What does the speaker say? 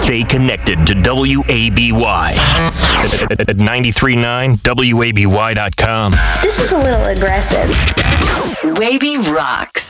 Stay connected to WABY at 93.9 WABY.com. This is a little aggressive. Wavy rocks.